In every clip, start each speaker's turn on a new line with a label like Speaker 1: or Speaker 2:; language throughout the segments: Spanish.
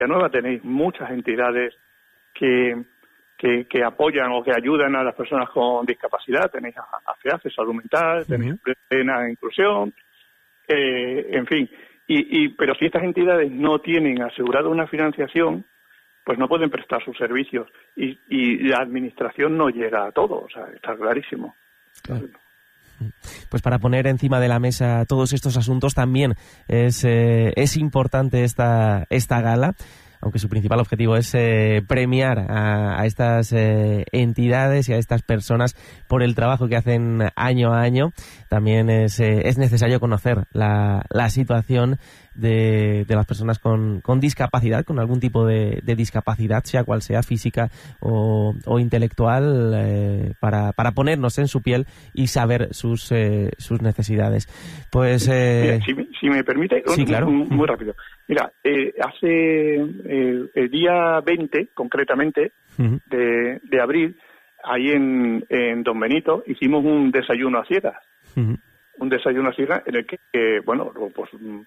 Speaker 1: Villanueva tenéis muchas entidades que apoyan o que ayudan a las personas con discapacidad. Tenéis a FEACE, Salud Mental, tenéis Plena Inclusión, en fin. Pero si estas entidades no tienen asegurada una financiación, pues no pueden prestar sus servicios y la administración no llega a todo, o sea, está clarísimo.
Speaker 2: Claro. Pues para poner encima de la mesa todos estos asuntos también es importante esta gala, aunque su principal objetivo es premiar a estas entidades y a estas personas por el trabajo que hacen año a año. También es necesario conocer la situación de las personas con discapacidad, con algún tipo de discapacidad, sea cual sea, física o intelectual, para ponernos en su piel y saber sus necesidades. Pues
Speaker 1: mira, si me permite,
Speaker 2: sí, claro.
Speaker 1: Muy rápido. Mira, hace el día 20, concretamente, de abril, ahí en Don Benito, hicimos un desayuno a ciegas. Un desayuno a ciegas en el que bueno, pues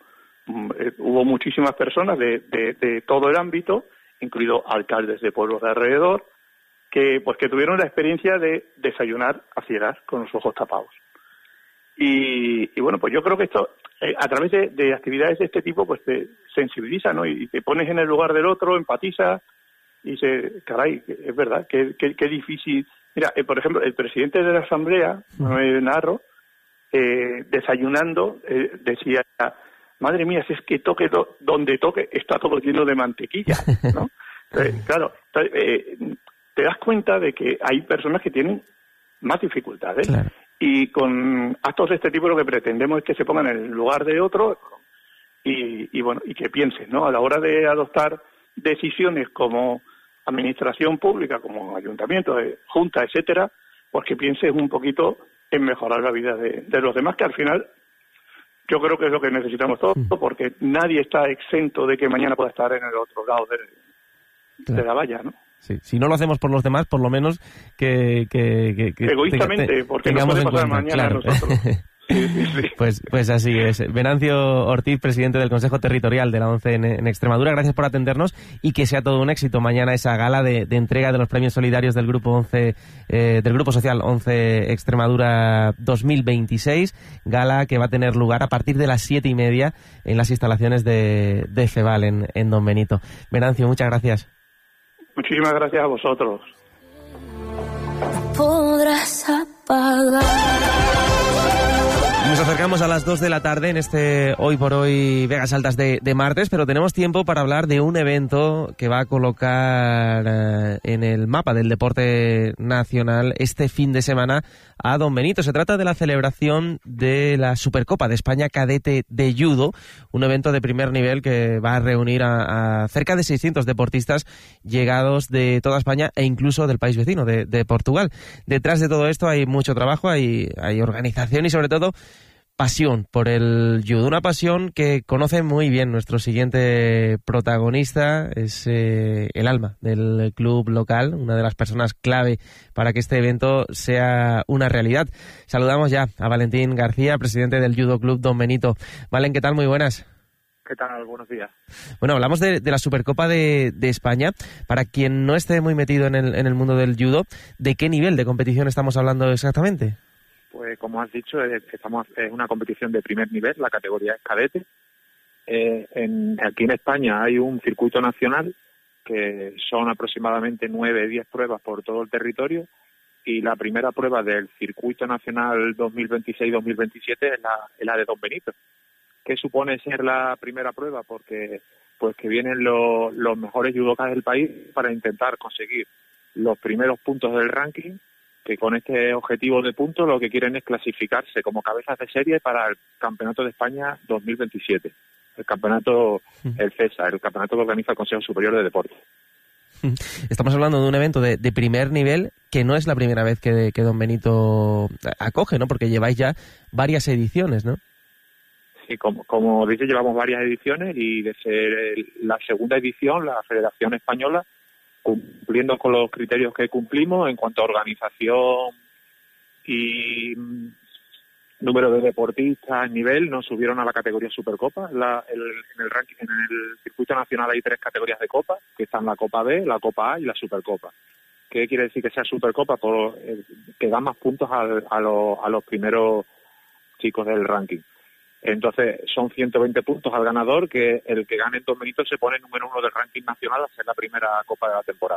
Speaker 1: hubo muchísimas personas de todo el ámbito, incluidos alcaldes de pueblos de alrededor, que tuvieron la experiencia de desayunar a ciegas con los ojos tapados. Y bueno, pues yo creo que esto, a través de actividades de este tipo, pues te sensibiliza, ¿no? Y te pones en el lugar del otro, empatizas y dices, caray, es verdad, qué difícil. Mira, por ejemplo, el presidente de la Asamblea, Manuel Narro, desayunando, decía, madre mía, si es que donde toque está todo lleno de mantequilla, ¿no? Claro, te das cuenta de que hay personas que tienen más dificultades. Claro. Y con actos de este tipo lo que pretendemos es que se pongan en el lugar de otro y bueno, y que piensen, ¿no? A la hora de adoptar decisiones como administración pública, como ayuntamiento, junta, etcétera, pues que pienses un poquito en mejorar la vida de los demás, que al final yo creo que es lo que necesitamos todos, porque nadie está exento de que mañana pueda estar en el otro lado de la valla, ¿no?
Speaker 2: Sí, si no lo hacemos por los demás, por lo menos que
Speaker 1: egoístamente, porque no puede pasar mañana a nosotros. Sí.
Speaker 2: Pues así es. Venancio Ortiz, presidente del Consejo Territorial de la ONCE en Extremadura, gracias por atendernos y que sea todo un éxito mañana esa gala de entrega de los premios solidarios del Grupo 11, del Grupo Social 11 Extremadura 2026, gala que va a tener lugar a partir de las 7:30 en las instalaciones de FEVAL en Don Benito. Venancio, muchas gracias.
Speaker 1: Muchísimas gracias a vosotros.
Speaker 3: Podrás apagar.
Speaker 2: Nos acercamos a las 2 de la tarde en este Hoy por Hoy Vegas Altas de martes, pero tenemos tiempo para hablar de un evento que va a colocar en el mapa del deporte nacional este fin de semana a Don Benito. Se trata de la celebración de la Supercopa de España Cadete de Judo, un evento de primer nivel que va a reunir a cerca de 600 deportistas llegados de toda España e incluso del país vecino, de Portugal. Detrás de todo esto hay mucho trabajo, hay organización y sobre todo pasión por el judo, una pasión que conoce muy bien nuestro siguiente protagonista, es el alma del club local, una de las personas clave para que este evento sea una realidad. Saludamos ya a Valentín García, presidente del Judo Club Don Benito. Valen, ¿qué tal? Muy buenas.
Speaker 4: ¿Qué tal? Buenos días.
Speaker 2: Bueno, hablamos de la Supercopa de España. Para quien no esté muy metido en el mundo del judo, ¿de qué nivel de competición estamos hablando exactamente?
Speaker 4: Pues como has dicho, es una competición de primer nivel, la categoría es cadete. Aquí en España hay un circuito nacional que son aproximadamente 9-10 pruebas por todo el territorio y la primera prueba del circuito nacional 2026-2027 es la de Don Benito. ¿Qué supone ser la primera prueba? Porque pues que vienen los mejores judokas del país para intentar conseguir los primeros puntos del ranking, que con este objetivo de puntos lo que quieren es clasificarse como cabezas de serie para el Campeonato de España 2027, el campeonato, el CESA, el campeonato que organiza el Consejo Superior de Deportes.
Speaker 2: Estamos hablando de un evento de primer nivel que no es la primera vez que Don Benito acoge, ¿no? Porque lleváis ya varias ediciones, ¿no?
Speaker 4: Sí, como dice, llevamos varias ediciones y desde la segunda edición, la Federación Española, cumpliendo con los criterios que cumplimos en cuanto a organización y número de deportistas, nivel, nos subieron a la categoría Supercopa. En el ranking, en el circuito nacional hay 3 categorías de copa, que están la Copa B, la Copa A y la Supercopa. ¿Qué quiere decir que sea Supercopa? Que da más puntos a los primeros chicos del ranking. Entonces son 120 puntos al ganador, que el que gane en Don Benito se pone número 1 del ranking nacional a ser la primera copa de la temporada.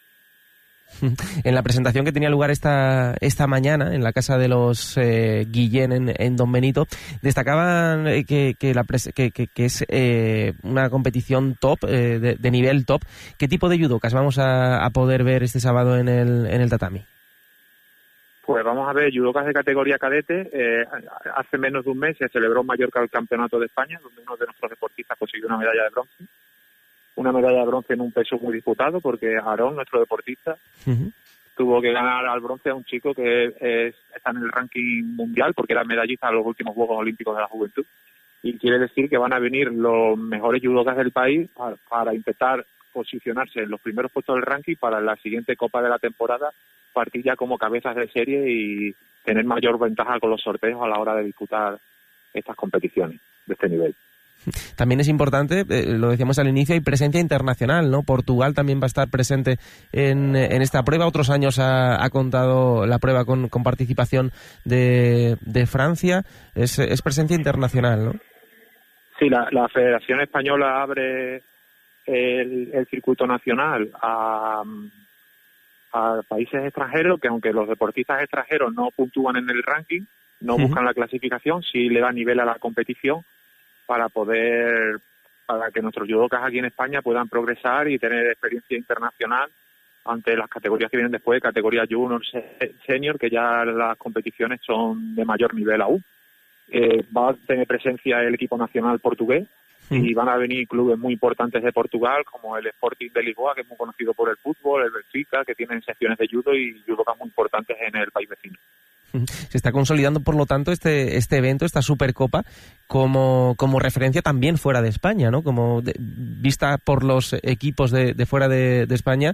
Speaker 2: En la presentación que tenía lugar esta mañana en la casa de los Guillén en Don Benito, destacaban que es una competición top, de nivel top. ¿Qué tipo de judocas vamos a poder ver este sábado en el tatami?
Speaker 4: Pues vamos a ver judocas de categoría cadete. Hace menos de un mes se celebró en Mallorca el Campeonato de España, donde uno de nuestros deportistas consiguió una medalla de bronce. Una medalla de bronce en un peso muy disputado, porque Aarón, nuestro deportista, tuvo que ganar al bronce a un chico que está en el ranking mundial, porque era medallista en los últimos Juegos Olímpicos de la Juventud. Y quiere decir que van a venir los mejores judocas del país para intentar posicionarse en los primeros puestos del ranking para la siguiente Copa de la temporada, partir ya como cabezas de serie y tener mayor ventaja con los sorteos a la hora de disputar estas competiciones de este nivel.
Speaker 2: También es importante, lo decíamos al inicio, hay presencia internacional, ¿no? Portugal también va a estar presente en esta prueba. Otros años ha contado la prueba con participación de Francia. Es presencia internacional, ¿no?
Speaker 4: Sí, la Federación Española abre el circuito nacional a países extranjeros, que aunque los deportistas extranjeros no puntúan en el ranking, no buscan la clasificación, sí le da nivel a la competición para que nuestros judocas aquí en España puedan progresar y tener experiencia internacional ante las categorías que vienen después, categoría junior, senior, que ya las competiciones son de mayor nivel aún. Va a tener presencia el equipo nacional portugués y van a venir clubes muy importantes de Portugal, como el Sporting de Lisboa, que es muy conocido por el fútbol, el Benfica, que tienen secciones de judo y judocas muy importantes en el país vecino.
Speaker 2: Se está consolidando, por lo tanto, este evento, esta Supercopa, como referencia también fuera de España, ¿no? Vista por los equipos de fuera de España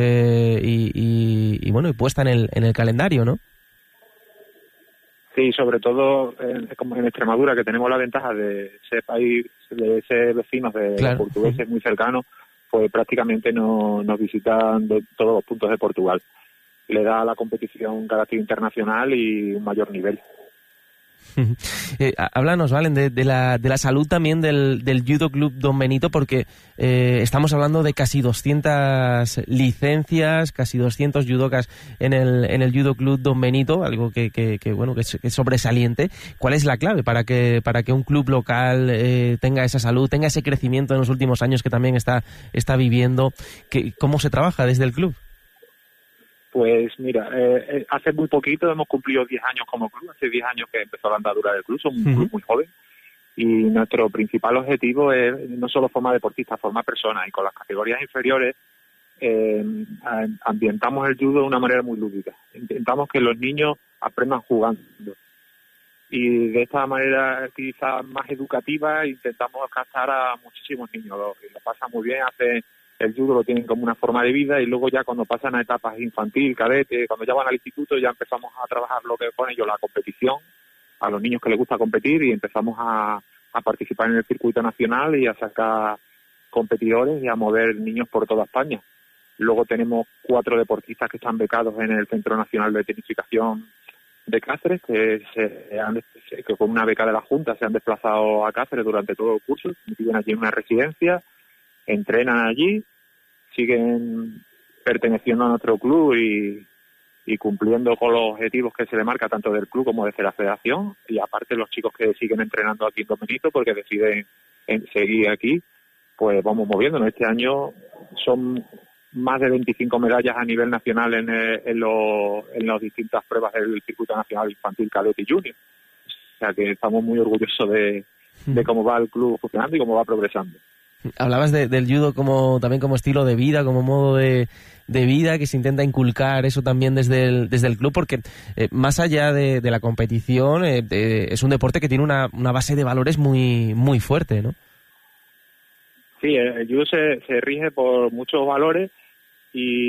Speaker 2: y puesta en el calendario, ¿no?
Speaker 4: Sí, sobre todo como en Extremadura, que tenemos la ventaja de ser país, de ser vecinos de los portugueses muy cercanos, pues prácticamente nos visitan de todos los puntos de Portugal. Le da a la competición un carácter internacional y un mayor nivel.
Speaker 2: Háblanos, Valen, de la salud también del Judo Club Don Benito, porque estamos hablando de casi 200 licencias, casi 200 judocas en el Judo Club Don Benito, algo que es sobresaliente. ¿Cuál es la clave para que un club local tenga esa salud, tenga ese crecimiento en los últimos años que también está viviendo? ¿Cómo se trabaja desde el club?
Speaker 4: Pues mira, hace muy poquito hemos cumplido 10 años como club, hace 10 años que empezó la andadura del club, somos un club muy joven y nuestro principal objetivo es no solo formar deportistas, formar personas, y con las categorías inferiores ambientamos el judo de una manera muy lúdica. Intentamos que los niños aprendan jugando y de esta manera quizás más educativa intentamos alcanzar a muchísimos niños, lo pasan muy bien, el judo lo tienen como una forma de vida y luego ya cuando pasan a etapas infantil, cadete, cuando ya van al instituto ya empezamos a trabajar lo que pone ellos, la competición, a los niños que les gusta competir, y empezamos a participar en el circuito nacional y a sacar competidores y a mover niños por toda España. Luego tenemos 4 deportistas que están becados en el Centro Nacional de Tecnificación de Cáceres, que con una beca de la Junta se han desplazado a Cáceres durante todo el curso, viven allí en una residencia, entrenan allí, siguen perteneciendo a nuestro club y cumpliendo con los objetivos que se le marca tanto del club como desde la federación, y aparte los chicos que siguen entrenando aquí en Don Benito porque deciden seguir aquí, pues vamos moviéndonos. Este año son más de 25 medallas a nivel nacional en las distintas pruebas del circuito nacional infantil, cadete y junior. O sea que estamos muy orgullosos de cómo va el club funcionando y cómo va progresando.
Speaker 2: Hablabas del judo también como estilo de vida, como modo de vida, que se intenta inculcar eso también desde el club, porque más allá de la competición es un deporte que tiene una base de valores muy, muy fuerte, ¿no? Sí,
Speaker 4: el judo se rige por muchos valores y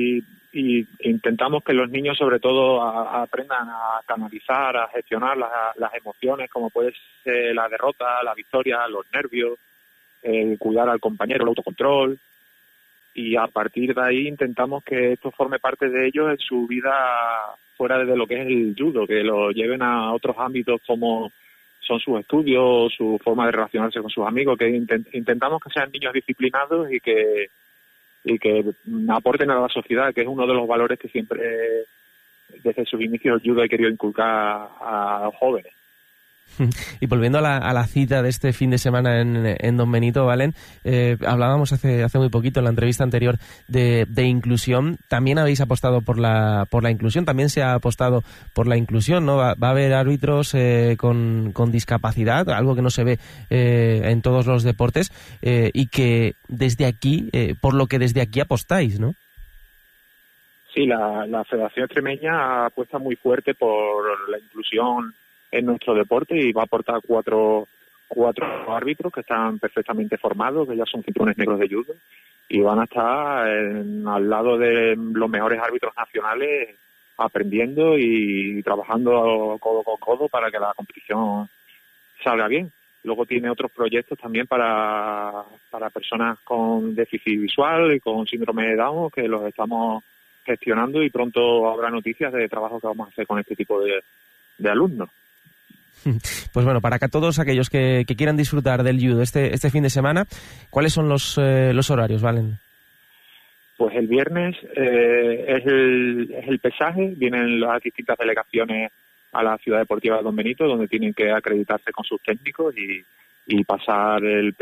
Speaker 4: y intentamos que los niños sobre todo aprendan a canalizar, a gestionar las emociones, como puede ser la derrota, la victoria, los nervios, cuidar al compañero, el autocontrol, y a partir de ahí intentamos que esto forme parte de ellos en su vida fuera de lo que es el judo, que lo lleven a otros ámbitos como son sus estudios, su forma de relacionarse con sus amigos, que intentamos que sean niños disciplinados y que aporten a la sociedad, que es uno de los valores que siempre desde sus inicios el judo ha querido inculcar a los jóvenes.
Speaker 2: Y volviendo a la cita de este fin de semana en Don Benito, Valen, hablábamos hace muy poquito en la entrevista anterior de inclusión. También habéis apostado por la inclusión, también se ha apostado por la inclusión, ¿no? Va a haber árbitros con discapacidad, algo que no se ve en todos los deportes, y que desde aquí, por lo que desde aquí apostáis, ¿no?
Speaker 4: Sí, la Federación Extremeña apuesta muy fuerte por la inclusión en nuestro deporte y va a aportar cuatro árbitros que están perfectamente formados, que ya son cinturones negros de judo, y van a estar al lado de los mejores árbitros nacionales aprendiendo y trabajando codo con codo para que la competición salga bien. Luego tiene otros proyectos también para personas con déficit visual y con síndrome de Down, que los estamos gestionando, y pronto habrá noticias de trabajo que vamos a hacer con este tipo de alumnos.
Speaker 2: Pues bueno, para todos aquellos que quieran disfrutar del judo este fin de semana, ¿cuáles son los horarios, Valen?
Speaker 4: Pues el viernes es el pesaje, vienen las distintas delegaciones a la Ciudad Deportiva de Don Benito, donde tienen que acreditarse con sus técnicos y pasar la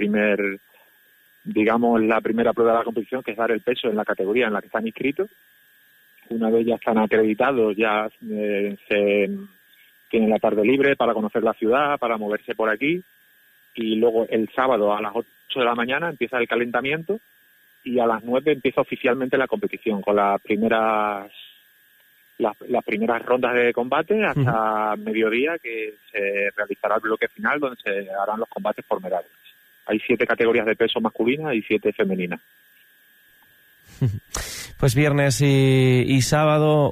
Speaker 4: primera prueba de la competición, que es dar el peso en la categoría en la que están inscritos. Una vez ya están acreditados, ya tienen la tarde libre para conocer la ciudad, para moverse por aquí, y luego el sábado a las 8 de la mañana empieza el calentamiento y a las 9 empieza oficialmente la competición con las primeras rondas de combate hasta mediodía, que se realizará el bloque final donde se harán los combates por medallas. Hay 7 categorías de peso masculinas y 7 femeninas.
Speaker 2: Pues viernes y sábado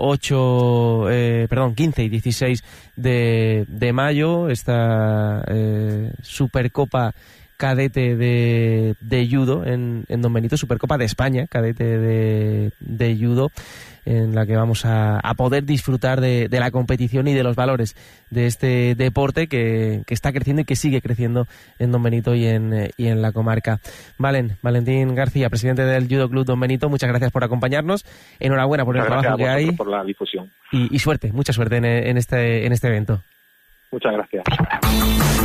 Speaker 2: 15 y 16 de mayo, esta Supercopa cadete de judo en Don Benito, Supercopa de España cadete de judo, en la que vamos a poder disfrutar de la competición y de los valores de este deporte que está creciendo y que sigue creciendo en Don Benito y en la comarca. Valentín García, presidente del Judo Club Don Benito, muchas gracias por acompañarnos, enhorabuena por el trabajo que hay,
Speaker 4: por la difusión,
Speaker 2: y suerte, mucha suerte en este evento.
Speaker 4: Muchas gracias.